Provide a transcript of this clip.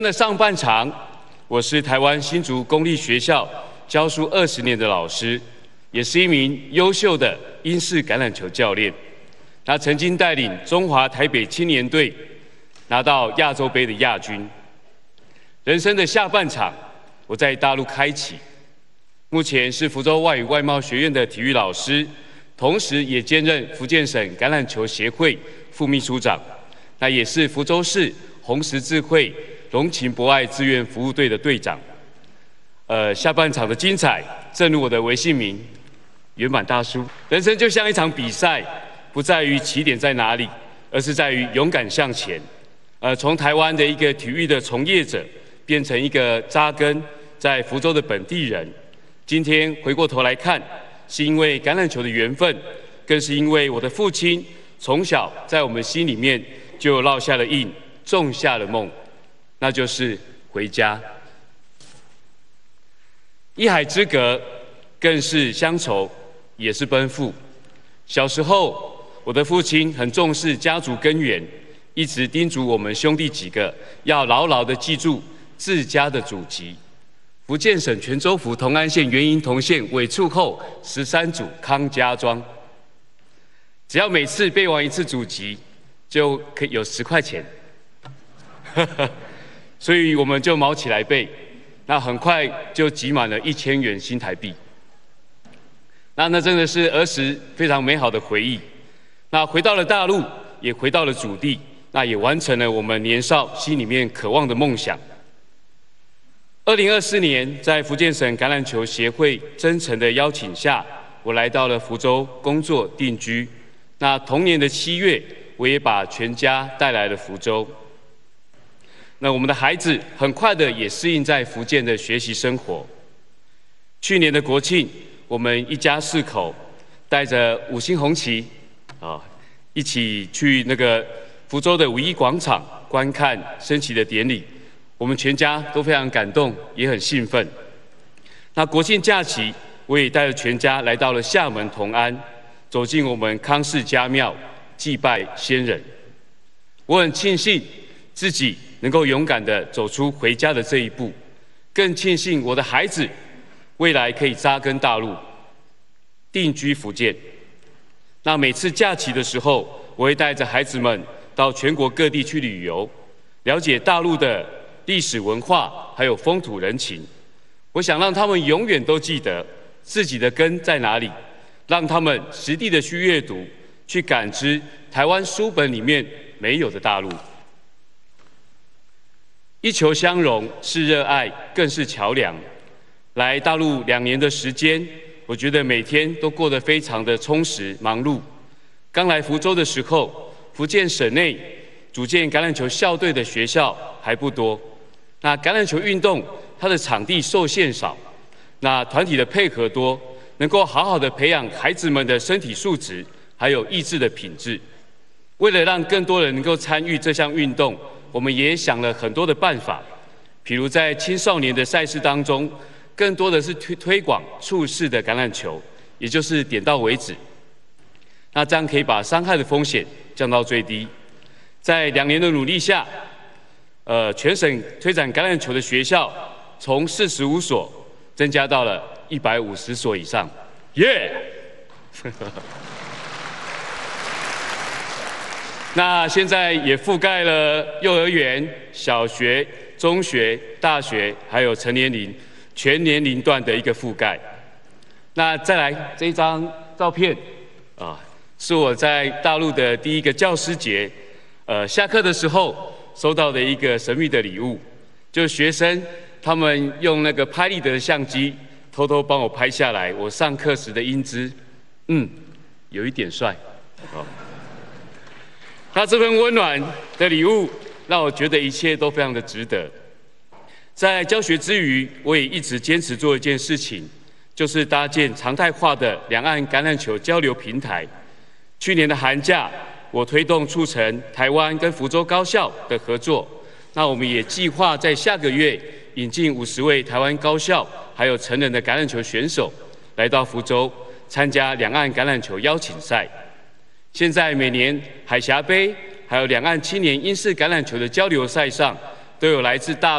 的上半场，我是台湾新竹公立学校教书20年的老师，也是一名优秀的英式橄榄球教练。他曾经带领中华台北青年队拿到亚洲杯的亚军。人生的下半场，我在大陆开启，目前是福州外语外贸学院的体育老师，同时也兼任福建省橄榄球协会副秘书长，那也是福州市红十字会龙情博爱志愿服务队的队长。下半场的精彩，正如我的微信名圆满大叔。人生就像一场比赛，不在于起点在哪里，而是在于勇敢向前。从台湾的一个体育的从业者，变成一个扎根在福州的本地人。今天回过头来看，是因为橄榄球的缘分，更是因为我的父亲从小在我们心里面就烙下了印，种下了梦，那就是回家。一海之隔，更是乡愁，也是奔赴。小时候，我的父亲很重视家族根源，一直叮嘱我们兄弟几个要牢牢地记住自家的祖籍。福建省泉州府同安县原营同县尾处后13组康家庄。只要每次背完一次祖籍，就可以有10块钱。所以我们就卯起来背，那很快就集满了1000元新台币。那真的是儿时非常美好的回忆。那回到了大陆，也回到了祖地，那也完成了我们年少心里面渴望的梦想。2024年，在福建省橄榄球协会真诚的邀请下，我来到了福州工作定居。那同年的7月，我也把全家带来了福州。那我们的孩子很快的也适应在福建的学习生活。去年的国庆，我们一家4口带着5星红旗一起去那个福州的5一广场观看升旗的典礼。我们全家都非常感动，也很兴奋。那国庆假期，我也带着全家来到了厦门同安，走进我们康氏家庙，祭拜先人。我很庆幸自己能够勇敢地走出回家的这一步，更庆幸我的孩子未来可以扎根大陆，定居福建。那每次假期的时候，我会带着孩子们到全国各地去旅游，了解大陆的历史文化，还有风土人情。我想让他们永远都记得自己的根在哪里，让他们实地的去阅读，去感知台湾书本里面没有的大陆。一球相融是热爱，更是桥梁。来大陆2年的时间，我觉得每天都过得非常的充实忙碌。刚来福州的时候，福建省内组建橄榄球校队的学校还不多。那橄榄球运动，它的场地受限少，那团体的配合多，能够好好的培养孩子们的身体素质，还有意志的品质。为了让更多人能够参与这项运动，我们也想了很多的办法，比如在青少年的赛事当中，更多的是推广触式的橄榄球，也就是点到为止。那这样可以把伤害的风险降到最低。在2年的努力下，全省推展橄榄球的学校从45所增加到了150所以上，耶！那现在也覆盖了幼儿园、小学、中学、大学，还有成年龄全年龄段的一个覆盖。那再来这一张照片是我在大陆的第一个教师节，下课的时候收到的一个神秘的礼物，就学生他们用那个拍立得的相机偷偷帮我拍下来我上课时的英姿，有一点帅。那这份温暖的礼物让我觉得一切都非常的值得。在教学之余，我也一直坚持做一件事情，就是搭建常态化的两岸橄榄球交流平台。去年的寒假，我推动促成台湾跟福州高校的合作。那我们也计划在下个月引进50位台湾高校还有成人的橄榄球选手来到福州参加两岸橄榄球邀请赛。现在每年海峡杯还有两岸青年英式橄榄球的交流赛上，都有来自大